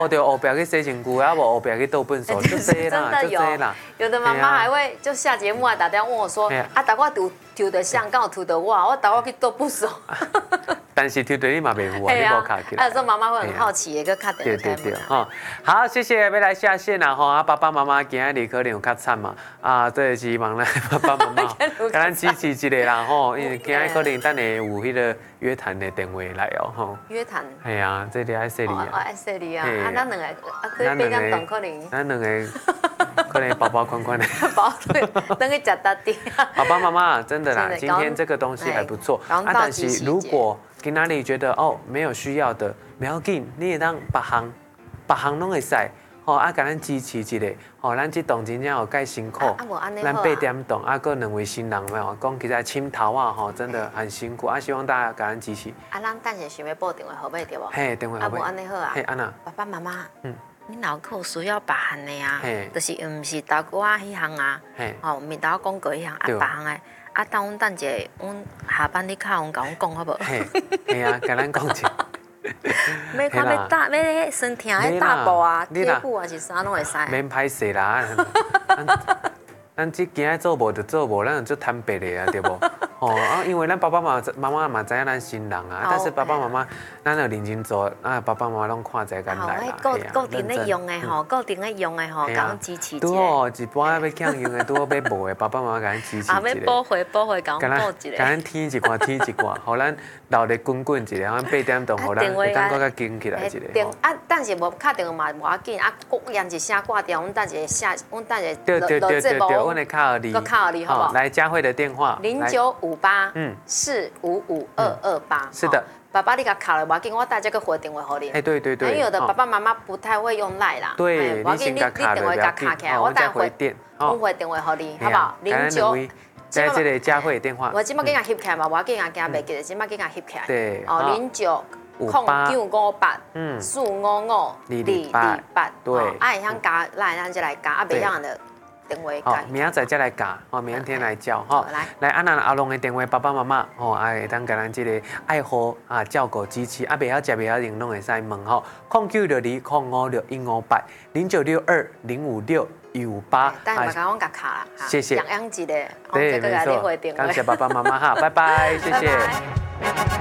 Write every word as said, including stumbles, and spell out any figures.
我着后壁去洗身躯，啊无后壁去倒粪扫，就这啦，就这啦。 有的妈妈还会就下节目啊打电话问我说，啊，打我丢丢的像，刚好丢的我，我打我去倒粪扫。 但是丢对你嘛袂有啊，你无卡起来。 啊，有时候妈妈会很好奇，个卡电话。 对对对，哈，好，谢谢，要来下线啦，吼，啊，爸爸妈妈今日可能有较惨嘛，啊，这是希望咱爸爸妈妈，甲咱支持一下啦，吼，因为今日可能等下有迄个约谈的电话来哦，吼。约谈。系啊，这里爱说你啊。 爱说你啊，啊，咱两个，啊，可以变张动可能。 咱两个可能包包款款的。 包对，等去食大啲。 爸爸妈妈，真的啦，今天这个东西还不错，啊，但是如果今仔日觉得哦没有需要的，不要紧，你会当别项，别项拢会使，吼啊，甲咱支持一下，吼，咱这栋真正有介辛苦，咱八点档啊，个两位新人没有，讲其实青头啊，吼，真的很辛苦，啊，希望大家甲咱支持。 啊，咱等下想要报电话号码对无？ 嘿，电话号码。 啊，无安尼好啊。 嘿，安娜。 爸爸妈妈，嗯，你脑壳需要别项的啊，就是毋是豆腐啊迄项啊，吼，面豆广告迄项啊，别项的。啊，等阮等者，阮下班你敲阮甲阮讲好无？ 嘿，嘿啊，甲咱讲者。 要看要打要身体要大步啊，贴布啊是啥拢会使。 免歹势啦，咱即今仔做无就做无，咱就坦白的啊，对无？哦啊，因为咱爸爸妈妈妈妈嘛知影咱新人啊，但是爸爸妈妈咱要认真做，啊爸爸妈妈拢看在眼内啦。 固固定咧用的吼，固定咧用的吼，甲阮支持一下。 拄好一般要抢用的，拄好要无的，爸爸妈妈甲咱支持一下。 啊，要补回补回，甲阮补一下。 甲咱添一寡添一寡，互咱闹得滚滚一下，咱八点钟，互咱会当搁较紧起来一下。 电啊，但是无敲电话嘛无要紧，啊，验一声挂掉，阮等一下下，阮等一下对对对对对，阮会敲你， 搁敲你好不好？ 来佳慧的电话零九五八嗯四五五二二八。 是的。 爸爸，你甲敲了，无要紧，我大家个回电话给你。 哎，对对对。 因为有的爸爸妈妈不太会用赖啦。 对，你先甲敲了， 你电话甲敲起来，我等回电，我回电话给你，好不好？零九。 在这里佳慧的电话。 我即摆给人翕起来嘛，我紧啊，惊袂记得，即摆给人翕起来。 对。 哦，零九空九五八四五五二二八。对。啊，会晓加赖，咱再来加，啊，袂晓的。 好，明仔载再来教，哦，明天来教，哈，来，来，安那阿龙的电话，爸爸妈妈，哦，会当甲咱这个爱护啊照顾支持，啊，袂晓食袂晓用，拢会使问吼，空九六二空五六一五八零九六二零五六一五八， 但是把我甲卡啦， 谢谢， 养养一个， 对，没错，感谢爸爸妈妈哈，拜拜，谢谢。